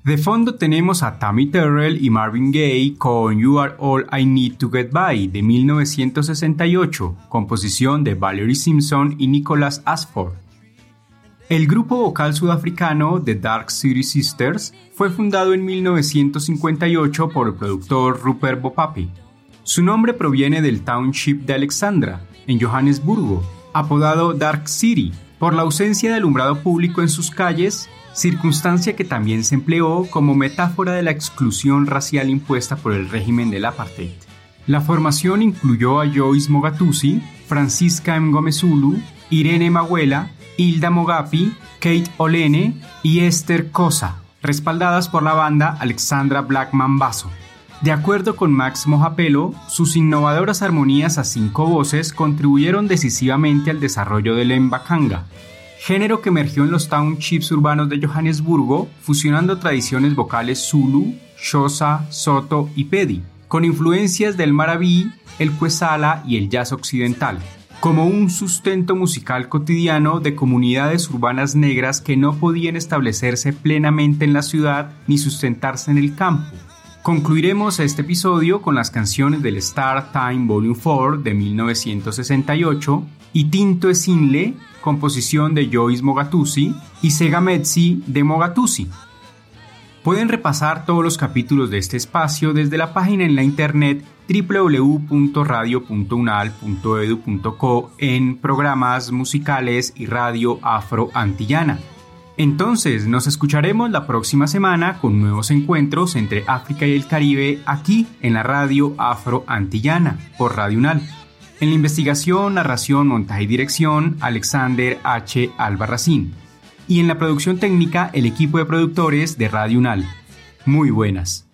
De fondo tenemos a Tammy Terrell y Marvin Gaye con You Are All I Need to Get By de 1968, composición de Valerie Simpson y Nicholas Ashford. El grupo vocal sudafricano The Dark City Sisters fue fundado en 1958 por el productor Rupert Bopape. Su nombre proviene del township de Alexandra, en Johannesburgo, apodado Dark City, por la ausencia de alumbrado público en sus calles, circunstancia que también se empleó como metáfora de la exclusión racial impuesta por el régimen del apartheid. La formación incluyó a Joyce Mogatusi, Francisca Mngomezulu, Irene Mawela, Hilda Mogapi, Kate Olene y Esther Kosa, respaldadas por la banda Alexandra Black Mambazo. De acuerdo con Max Mojapelo, sus innovadoras armonías a 5 voces contribuyeron decisivamente al desarrollo del mbaqanga, género que emergió en los townships urbanos de Johannesburgo, fusionando tradiciones vocales Zulu, Xhosa, Soto y Pedi, con influencias del maraví, el kwesala y el jazz occidental, como un sustento musical cotidiano de comunidades urbanas negras que no podían establecerse plenamente en la ciudad ni sustentarse en el campo. Concluiremos este episodio con las canciones del Star Time Volume 4 de 1968 y Tinto Esinle, composición de Joyce Mogatusi, y Segametsi de Mogatusi. Pueden repasar todos los capítulos de este espacio desde la página en la internet www.radio.unal.edu.co en programas musicales y radio afro-antillana. Entonces, nos escucharemos la próxima semana con nuevos encuentros entre África y el Caribe aquí en la radio afro-antillana por Radio UNAL. En la investigación, narración, montaje y dirección, Alexander H. Albarracín. Y en la producción técnica, el equipo de productores de Radio UNAL. Muy buenas.